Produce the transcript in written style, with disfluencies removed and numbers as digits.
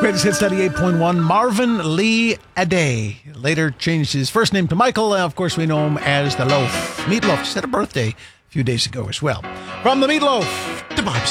Greatest Hits 98.1, Marvin Lee Aday. Later changed his first name to Michael. Of course, we know him as The Loaf. Meatloaf just had a birthday a few days ago as well. From the Meatloaf